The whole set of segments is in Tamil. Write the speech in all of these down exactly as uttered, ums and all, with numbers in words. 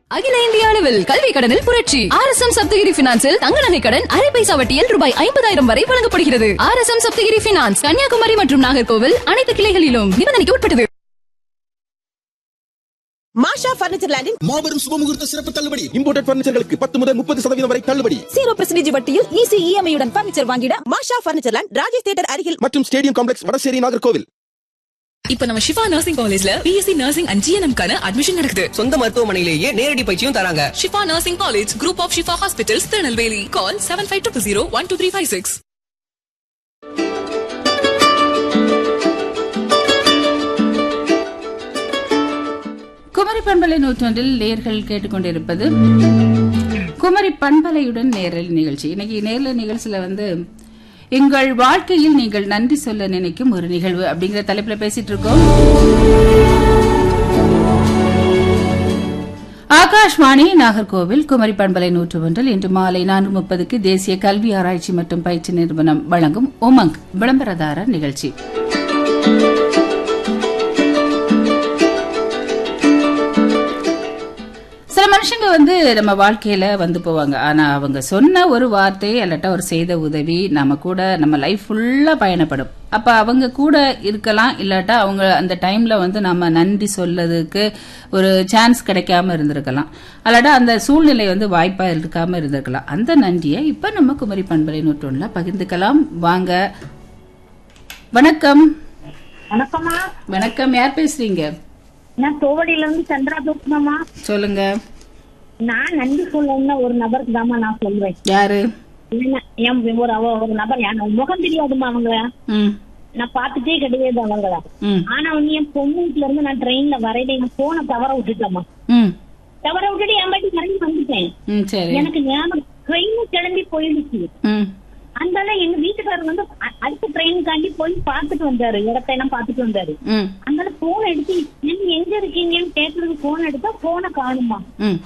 அகில இந்திய அளவில் கல்வி கடனில் புரட்சி. ஆர் எஸ் எம் சப்தகிரி பினான்சில் தங்க நகை கடன் அரை பைசா வட்டியில் ரூபாய் ஐம்பதாயிரம் வரை வழங்கப்படுகிறது. R S M Saptagiri finance, Kanyakumari மற்றும் நாகர்கோவில் அனைத்து கிளைகளிலும் நிபந்தனைக்கு உட்பட்டது. மாஷா பர்னிச்சர் லேண்டின் மாபெரும் சுபமுகூர்த்த சிறப்பு தள்ளுபடி. இம்போர்ட்டட் பர்னிச்சர்களுக்கு பத்து முதல் முப்பது சதவீதம் வரை தள்ளுபடி. ஜீரோ பர்சன்டேஜ் வட்டியில் ஈஸி இஎம்ஐ உடன் பர்னிச்சர் வாங்கிட மாஷா பர்னிச்சர் லேண்ட், ராஜேஷ் தியேட்டர் அருகில் மற்றும் ஸ்டேடியம் காம்ப்ளெக்ஸ், வடசேரி, நாகர்கோவில். இப்ப நம்ம ஷிஃபா நர்சிங் காலேஜ்ல பிஎஸ்சி நர்சிங் அண்ட் ஜிஎன்எம் கான அட்மிஷன் நடக்குது. சொந்த மருத்துவமனையிலேயே நேரடி பயிற்சியும் தராங்க. Shifa nursing college, group of Shifa hospitals, Tirunelveli. Call seven five two zero one two three five six. Kumari பண்பலை நூற்றொன்றில் நேர்கள் கேட்டுக்கொண்டிருப்பது குமரி பண்பலையுடன் நேரல் நிகழ்ச்சி. இன்னைக்கு நேரல் நிகழ்ச்சியில வந்து எங்கள் வாழ்க்கையில் நீங்கள் நன்றி சொல்ல நினைக்கும் ஒரு நிகழ்வு அப்படிங்கிற தலைப்புல பேசிட்டு இருக்கோம். ஆகாஷ்வாணி நாகர்கோவில் குமரி பண்பலை நூற்று ஒன்றில் இன்று மாலை நான்கு முப்பதுக்கு தேசிய கல்வி ஆராய்ச்சி மற்றும் பயிற்சி நிறுவனம் வழங்கும் உமங் விளம்பரதாரர் நிகழ்ச்சி. சில மனுஷங்க வந்து நம்ம வாழ்க்கையில வந்து போவாங்க. ஆனா அவங்க சொன்ன ஒரு வார்த்தை அல்லட்டா ஒரு செய்த உதவி நம்ம கூட நம்ம லைஃப் ஃபுல்லா பயணப்படும். அப்ப அவங்க கூட இருக்கலாம், இல்லாட்டா அவங்க அந்த டைம்ல வந்து நம்ம நன்றி சொல்லதுக்கு ஒரு சான்ஸ் கிடைக்காம இருந்திருக்கலாம், அல்லாட்டா அந்த சூழ்நிலை வந்து வாய்ப்பா இருக்காம இருந்திருக்கலாம். அந்த நன்றியை இப்ப நம்ம குமரி பண்பலை நூற்றொன்றுல பகிர்ந்துக்கலாம். வாங்க. வணக்கம். வணக்கம்மா. வணக்கம். யார் பேசுறீங்க? நான் தோவடியில இருந்து சந்திரா பேசுறேம்மா. சொல்லுங்க. நான் நன்றி சொல்லணும்னா ஒரு நபருக்கு தாமா நான் சொல்லுவேன். யாரு? ஒரு ஒரு நபர், முகம் தெரியாதுமா அவங்கள, நான் பாத்துட்டே கிடையாது அவங்கள. ஆனா வந்து என் பொண்ணு வீட்டுல இருந்து நான் ட்ரெயின்ல வரையில என் போனை தவற விட்டுட்டேம்மா. தவற விட்டுட்டு என் பாட்டி கரண்டி வந்துட்டேன். எனக்கு ஞாபகம் ட்ரெயின் கிளம்பி போயிடுச்சு. அந்த எங்க வீட்டுக்காரர் வந்து அடுத்த ட்ரெயினுக்காண்டி போய் பாத்துட்டு வந்தாரு, இடத்த எல்லாம் பாத்துட்டு வந்தாரு. அந்த போன் எடுத்து நீங்க எங்க இருக்கீங்கன்னு கேக்குறதுக்கு போன் எடுத்தா போனை காணுமா.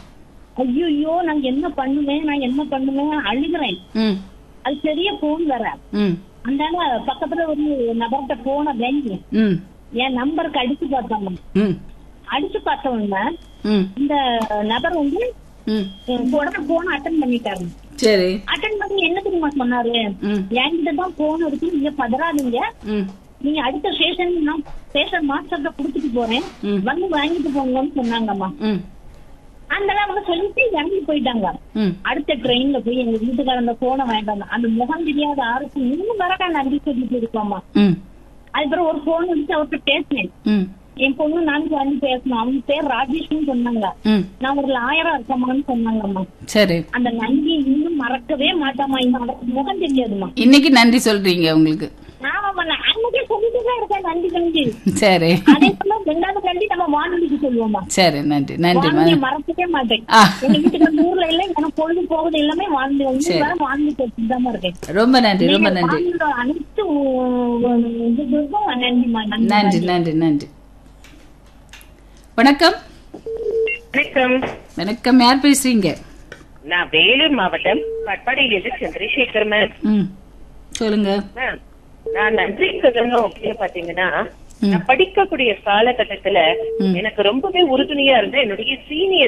ஐயோ நான் என்ன பண்ணுவேன் நான் என்ன பண்ணுவேன் அழுகிறேன். அது பெரிய போன் வர அந்த பக்கத்துல ஒரு நபர்கிட்ட போன வேண்டி என் நம்பருக்கு அடிச்சு பார்த்தாங்க. அடிச்சு பார்த்தவங்க இந்த நபர் வந்து உடனே போன அட்டன் பண்ணிட்டாரு. சரி. அட்டன் பண்ணி என்ன தெரியுமா சொன்னாரு, என்கிட்ட தான் போன் இருக்கு, நீங்க பதறாதீங்க, நீங்க அடுத்த ஸ்டேஷன் நான் ஸ்டேஷன் மாஸ்டர்கிட்ட குடுத்துட்டு போறேன், வந்து வாங்கிட்டு போங்கன்னு சொன்னாங்கம்மா. அந்த அவங்க சொல்லிட்டு இறங்கி போயிட்டாங்க. அடுத்த ட்ரெயின்ல போய் எங்க வீட்டுக்கார அந்த போனை வாங்கிட்டாங்க. அந்த முகம் தெரியாத ஆருக்கு இன்னும் வரக்கா நன்றி சொல்லிட்டு இருக்கோம்மா. அதுக்கப்புறம் ஒரு போன் எடுத்து அவர்கிட்ட பேசினேன். என் பொண்ணு நாளைக்கு வந்து பேசணும், அவங்க பேர் ராஜேஷ்னு சொன்னாங்க. நான் ஒரு லாயரா இருக்கமான்னு சொன்னாங்கம்மா. சரி. அந்த நன்றி இன்னும் மறக்கவே மாட்டாமா. இந்த முகம் தெரியாதுமா. இன்னைக்கு நன்றி சொல்றீங்க உங்களுக்கு? அன்னைக்கே சொல்லிட்டுதான் இருக்கேன் நன்றி நன்றி. சரி. அதே போல ரெண்டாவது நன்றி நம்ம வானொலிக்கு சொல்லுவோமா. சரி. நன்றி நன்றி. மறக்கவே மாட்டேன். எங்க வீட்டுக்கு ஊர்ல இல்ல, எனக்கு பொழுது போகுது எல்லாமே வானொலி வந்து வர வானொலி பேசிட்டுதான் இருக்கேன். ரொம்ப நன்றி ரொம்ப நன்றி. அனைத்து நன்றிமா. நன்றி நன்றி நன்றி. வணக்கம். வணக்கம். வணக்கம். யார் பேசுறீங்க? நான் வேலூர் மாவட்டம் பட்பாடியிலிருந்து சந்திரசேகர் மேம். சொல்லுங்க. நான் நன்றி சொல்லணும் அப்படின்னு பாத்தீங்கன்னா, நான் படிக்கக்கூடிய காலகட்டத்துல எனக்கு ரொம்பவே உறுதுணையா இருந்த என்னுடைய சீனியர்